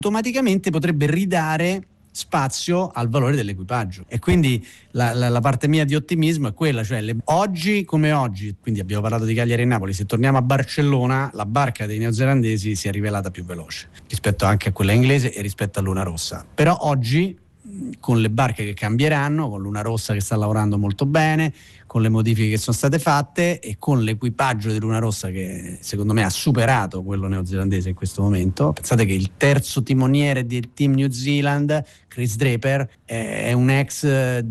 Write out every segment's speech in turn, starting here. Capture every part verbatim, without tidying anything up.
automaticamente potrebbe ridare spazio al valore dell'equipaggio. E quindi la, la, la parte mia di ottimismo è quella, cioè le, oggi come oggi, quindi abbiamo parlato di Cagliari e Napoli, se torniamo a Barcellona la barca dei neozelandesi si è rivelata più veloce rispetto anche a quella inglese e rispetto a Luna Rossa. Però oggi, con le barche che cambieranno, con Luna Rossa che sta lavorando molto bene, con le modifiche che sono state fatte e con l'equipaggio di Luna Rossa che secondo me ha superato quello neozelandese in questo momento. Pensate che il terzo timoniere del team New Zealand, Chris Draper, è un ex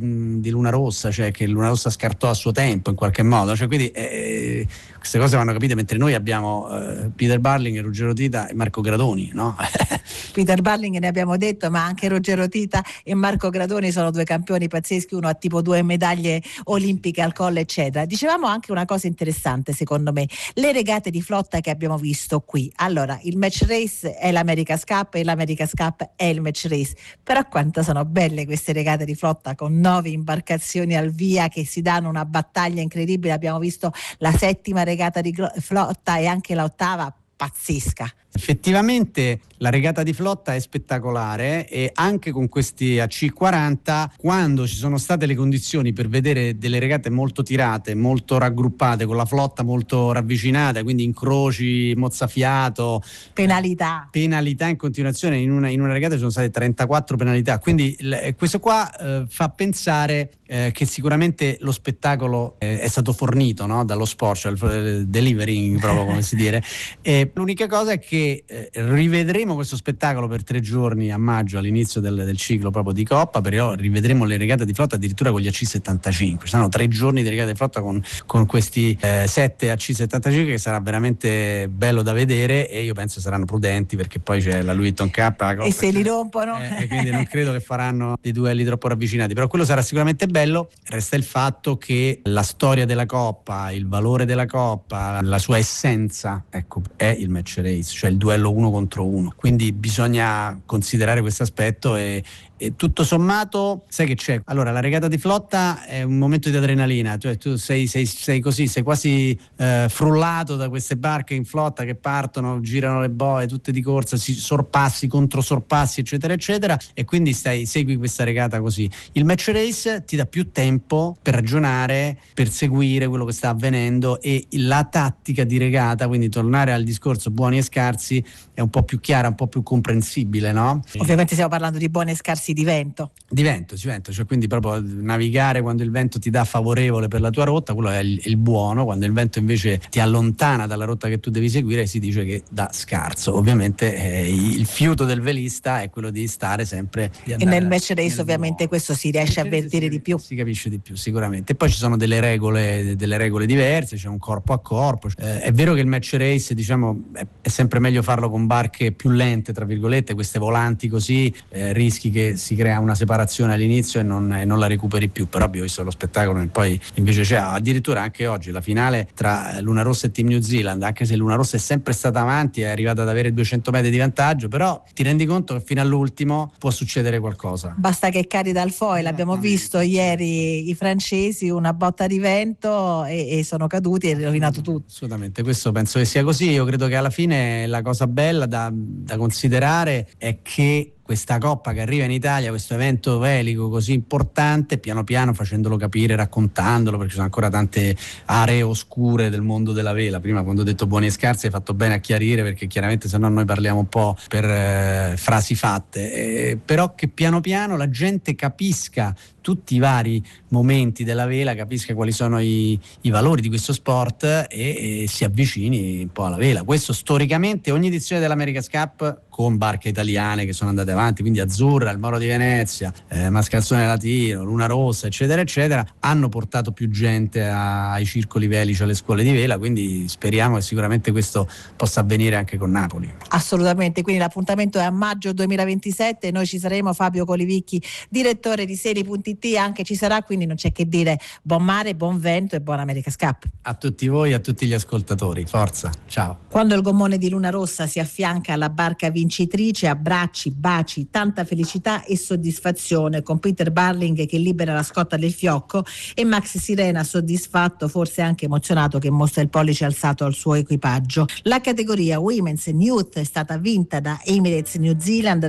di Luna Rossa, cioè che Luna Rossa scartò a suo tempo in qualche modo, cioè quindi eh, queste cose vanno capite, mentre noi abbiamo eh, Peter Barling, Ruggero Tita e Marco Gradoni, no? Peter Barling ne abbiamo detto, ma anche Ruggero Tita e Marco Gradoni sono due campioni pazzeschi, uno ha tipo due medaglie olimpiche al collo eccetera. Dicevamo anche una cosa interessante secondo me, le regate di flotta che abbiamo visto qui. Allora, il match race è l'America's Cup e l'America's Cup è il match race, però quanto sono belle queste regate di flotta con nove imbarcazioni al via che si danno una battaglia incredibile. Abbiamo visto la settima regata di flotta e anche l'ottava, pazzesca. Effettivamente la regata di flotta è spettacolare e anche con questi A C quaranta, quando ci sono state le condizioni per vedere delle regate molto tirate, molto raggruppate, con la flotta molto ravvicinata, quindi incroci, mozzafiato, penalità penalità in continuazione, in una, in una regata ci sono state trentaquattro penalità, quindi l- questo qua eh, fa pensare eh, che sicuramente lo spettacolo eh, è stato fornito, no? Dallo sport, cioè il delivering proprio come si dire, e l'unica cosa è che Eh, rivedremo questo spettacolo per tre giorni a maggio all'inizio del, del ciclo proprio di Coppa, però rivedremo le regate di flotta addirittura con gli A C settantacinque, ci saranno tre giorni di regate di flotta con, con questi eh, sette A C settantacinque che sarà veramente bello da vedere e io penso saranno prudenti perché poi c'è la Louis Vuitton Cup la Coppa, e se li rompono eh, e quindi non credo che faranno dei duelli troppo ravvicinati, però quello sarà sicuramente bello. Resta il fatto che la storia della Coppa, il valore della Coppa, la sua essenza, ecco, è il match race, cioè il duello uno contro uno, quindi bisogna considerare questo aspetto e, e tutto sommato sai che c'è, allora la regata di flotta è un momento di adrenalina, cioè tu sei, sei, sei così, sei quasi eh, frullato da queste barche in flotta che partono, girano le boe tutte di corsa, si sorpassi, controsorpassi eccetera eccetera e quindi stai, segui questa regata così. Il match race ti dà più tempo per ragionare, per seguire quello che sta avvenendo e la tattica di regata, quindi tornare al discorso buoni e scarsi, è un po' più chiara, un po' più comprensibile, no? Ovviamente stiamo parlando di buoni e scarsi di vento. Di vento, di vento, cioè quindi proprio navigare quando il vento ti dà favorevole per la tua rotta, quello è il, il buono, quando il vento invece ti allontana dalla rotta che tu devi seguire si dice che dà scarso. Ovviamente eh, il fiuto del velista è quello di stare sempre di e nel match race ovviamente buono. Questo si riesce a avvertire di più. Si capisce di più sicuramente. E poi ci sono delle regole, delle regole diverse, c'è un corpo a corpo. Eh, è vero che il match race diciamo è, è sempre meglio farlo con barche più lente tra virgolette, queste volanti così eh, rischi che si crea una separazione all'inizio e non, e non la recuperi più, però abbiamo visto lo spettacolo e poi invece c'è addirittura anche oggi la finale tra Luna Rossa e Team New Zealand, anche se Luna Rossa è sempre stata avanti, è arrivata ad avere duecento metri di vantaggio, però ti rendi conto che fino all'ultimo può succedere qualcosa. Basta che cadi dal foil, abbiamo visto ieri i francesi una botta di vento e, e sono caduti e rovinato tutto. Assolutamente, questo penso che sia così. Io credo che alla fine la cosa bella da, da considerare è che questa Coppa che arriva in Italia, questo evento velico così importante, piano piano facendolo capire, raccontandolo, perché ci sono ancora tante aree oscure del mondo della vela. Prima quando ho detto buoni e scarsi hai fatto bene a chiarire, perché chiaramente se no noi parliamo un po' per eh, frasi fatte, eh, però che piano piano la gente capisca tutti i vari momenti della vela, capisca quali sono i, i valori di questo sport e, e si avvicini un po' alla vela. Questo storicamente ogni edizione dell'America's Cup con barche italiane che sono andate avanti, quindi Azzurra, il Moro di Venezia, eh, Mascalzone Latino, Luna Rossa eccetera eccetera, hanno portato più gente a, ai circoli velici, alle scuole di vela, quindi speriamo che sicuramente questo possa avvenire anche con Napoli. Assolutamente, quindi l'appuntamento è a maggio duemilaventisette, noi ci saremo. Fabio Colivicchi, direttore di Seri Punti T T anche ci sarà, quindi non c'è che dire, buon mare, buon vento e buona America's Cup. A tutti voi e a tutti gli ascoltatori, forza, ciao. Quando il gommone di Luna Rossa si affianca alla barca vincitrice, abbracci, baci, tanta felicità e soddisfazione, con Peter Barling che libera la scotta del fiocco e Max Sirena soddisfatto, forse anche emozionato, che mostra il pollice alzato al suo equipaggio. La categoria Women's and Youth è stata vinta da Emirates New Zealand